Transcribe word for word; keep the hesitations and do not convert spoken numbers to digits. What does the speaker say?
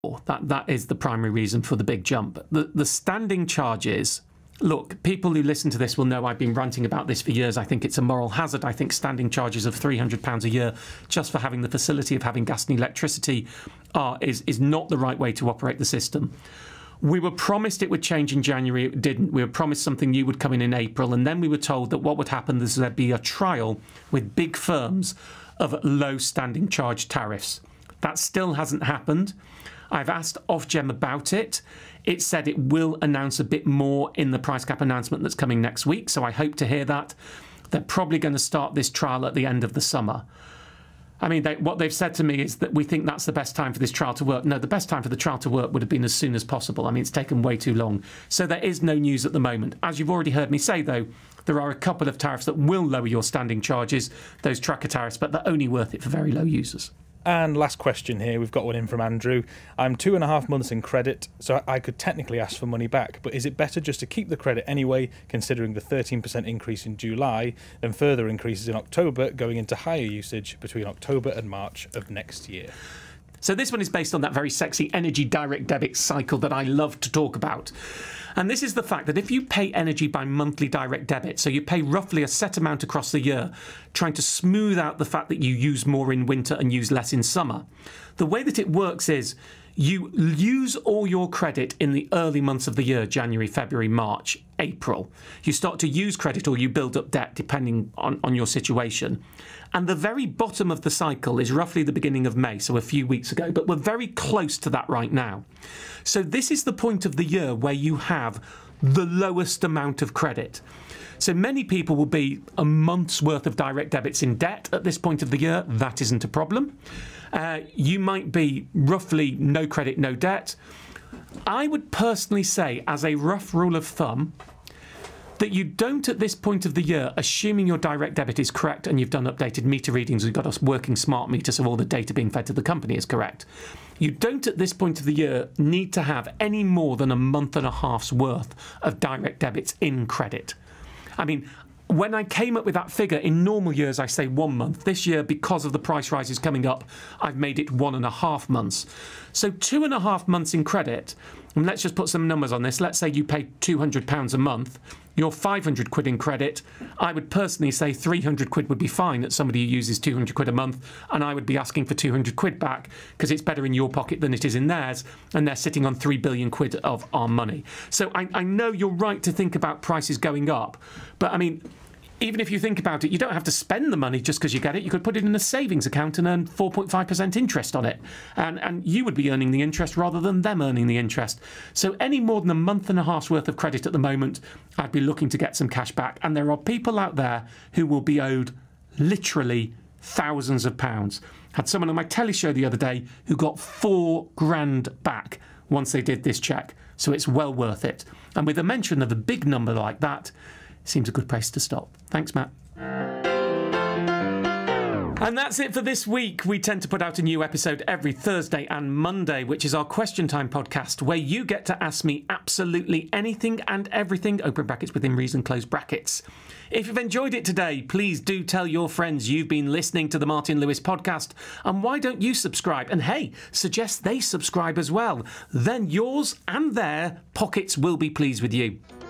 That that is the primary reason for the big jump. The the standing charges. Look, people who listen to this will know I've been ranting about this for years. I think it's a moral hazard. I think standing charges of three hundred pounds a year just for having the facility of having gas and electricity are, is, is not the right way to operate the system. We were promised it would change in January. It didn't. We were promised something new would come in in April. And then we were told that what would happen is there'd be a trial with big firms of low standing charge tariffs. That still hasn't happened. I've asked Ofgem about it. It said it will announce a bit more in the price cap announcement that's coming next week, so I hope to hear that. They're probably going to start this trial at the end of the summer. I mean, they, what they've said to me is that we think that's the best time for this trial to work. No, the best time for the trial to work would have been as soon as possible. I mean, it's taken way too long. So there is no news at the moment. As you've already heard me say, though, there are a couple of tariffs that will lower your standing charges, those tracker tariffs, but they're only worth it for very low users. And last question here, we've got one in from Andrew. I'm two and a half months in credit, so I could technically ask for money back, but is it better just to keep the credit anyway, considering the thirteen percent increase in July, then further increases in October, going into higher usage between October and March of next year? So this one is based on that very sexy energy direct debit cycle that I love to talk about. And this is the fact that if you pay energy by monthly direct debit, so you pay roughly a set amount across the year, trying to smooth out the fact that you use more in winter and use less in summer, the way that it works is you use all your credit in the early months of the year, January, February, March, April. You start to use credit or you build up debt depending on, on your situation. And the very bottom of the cycle is roughly the beginning of May, so a few weeks ago, but we're very close to that right now. So this is the point of the year where you have the lowest amount of credit. So many people will be a month's worth of direct debits in debt at this point of the year. That isn't a problem. Uh, you might be roughly no credit, no debt. I would personally say, as a rough rule of thumb, that you don't at this point of the year, assuming your direct debit is correct and you've done updated meter readings, we've got a working smart meter, so all the data being fed to the company is correct. You don't at this point of the year need to have any more than a month and a half's worth of direct debits in credit. I mean, when I came up with that figure, in normal years, I say one month. This year, because of the price rises coming up, I've made it one and a half months. So two and a half months in credit, and let's just put some numbers on this. Let's say you pay two hundred pounds a month. You're five hundred quid in credit. I would personally say three hundred quid would be fine that somebody who uses two hundred quid a month, and I would be asking for two hundred quid back because it's better in your pocket than it is in theirs, and they're sitting on three billion quid of our money. So I, I know you're right to think about prices going up, but I mean, even if you think about it, you don't have to spend the money just because you get it. You could put it in a savings account and earn four point five percent interest on it. And, and you would be earning the interest rather than them earning the interest. So any more than a month and a half's worth of credit at the moment, I'd be looking to get some cash back. And there are people out there who will be owed literally thousands of pounds. Had someone on my telly show the other day who got four grand back once they did this check. So it's well worth it. And with a mention of a big number like that, seems a good place to stop. Thanks, Matt. And that's it for this week. We tend to put out a new episode every Thursday and Monday, which is our Question Time podcast, where you get to ask me absolutely anything and everything, open brackets within reason, close brackets. If you've enjoyed it today, please do tell your friends you've been listening to the Martin Lewis podcast. And why don't you subscribe? And hey, suggest they subscribe as well. Then yours and their pockets will be pleased with you.